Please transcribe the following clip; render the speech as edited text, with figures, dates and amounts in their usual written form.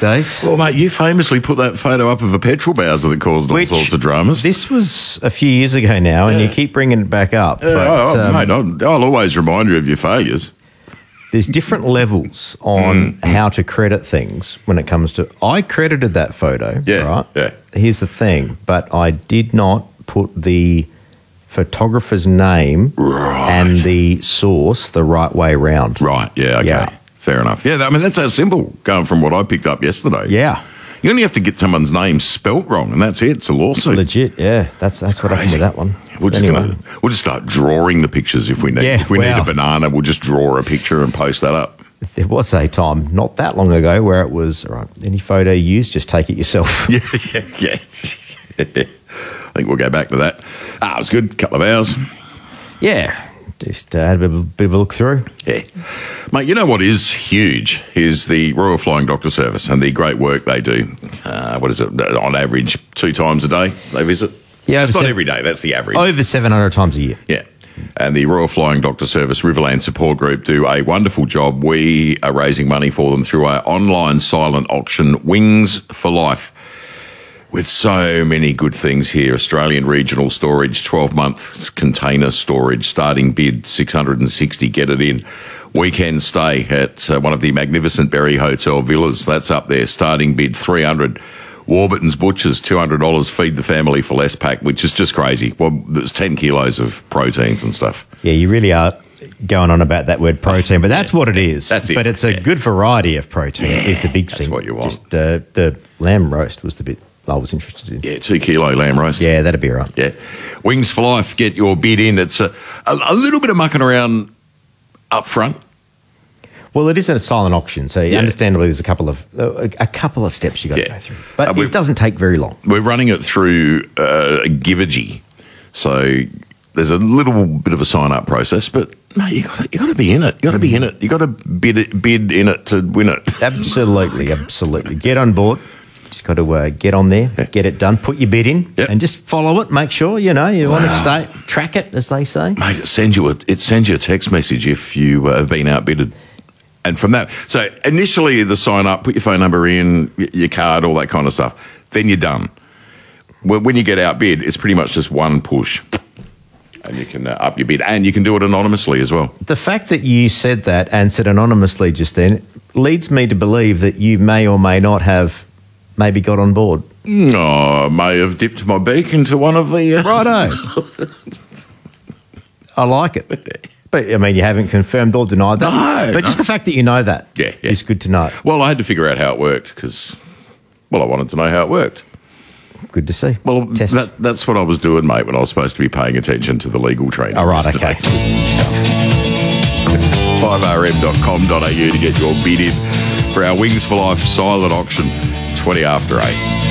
days. Well, mate, you famously put that photo up of a petrol bowser that caused all sorts of dramas. This was a few years ago now, and you keep bringing it back up. Mate, I'll always remind you of your failures. There's different levels on how to credit things when it comes to... I credited that photo, right? Yeah. Here's the thing, but I did not put the photographer's name and the source the right way round. Right, yeah, okay. Yeah. Fair enough. Yeah, I mean, that's how simple, going from what I picked up yesterday. Yeah. You only have to get someone's name spelt wrong, and that's it. It's a lawsuit. Legit, yeah. That's what happened with that one. We'll just start drawing the pictures if we need. Yeah, if we need a banana, we'll just draw a picture and post that up. There was a time not that long ago where it was, right, any photo you use, just take it yourself. Yeah. I think we'll go back to that. It was good. Couple of hours. Yeah. Just had a bit of a look through. Yeah. Mate, you know what is huge is the Royal Flying Doctor Service and the great work they do. What is it? On average, 2 times a day they visit? Yeah. It's not every day. That's the average. Over 700 times a year. Yeah. And the Royal Flying Doctor Service Riverland Support Group do a wonderful job. We are raising money for them through our online silent auction, Wings for Life. With so many good things here. Australian regional storage, 12 months container storage, starting bid 660, get it in. Weekend stay at one of the magnificent Berry Hotel villas, that's up there, starting bid 300. Warburton's Butchers, $200, feed the family for less pack, which is just crazy. Well, there's 10 kilos of proteins and stuff. Yeah, you really are going on about that word protein, but that's what it is. That's it. But it's a good variety of protein is the big thing. That's what you want. Just the lamb roast was the bit I was interested in. Yeah, 2 kilo lamb roast. Yeah, that'd be right. Yeah. Wings for Life, get your bid in. It's a little bit of mucking around up front. Well, it is a silent auction, so understandably there's a couple of steps you got to go through. But it doesn't take very long. We're running it through Givergy. So there's a little bit of a sign-up process, but no, you got to be in it. You got to be in it. You got to bid in it to win it. Absolutely. Get on board. Just got to get on there, get it done, put your bid in, and just follow it. Make sure you want to track it, as they say. Mate, it sends you a text message if you have been outbidded. And from that, so initially the sign up, put your phone number in, your card, all that kind of stuff. Then you're done. When you get outbid, it's pretty much just one push. And you can up your bid, and you can do it anonymously as well. The fact that you said that and said anonymously just then leads me to believe that you may or may not have maybe got on board. Oh, I may have dipped my beak into one of the... Righto. I like it. But, I mean, you haven't confirmed or denied that. No. But just the fact that you know that is good to know. Well, I had to figure out how it worked because, I wanted to know how it worked. Good to see. Well, that's what I was doing, mate, when I was supposed to be paying attention to the legal training. Oh, right, okay. 5rm.com.au to get your bid in for our Wings for Life silent auction, 20 after 8.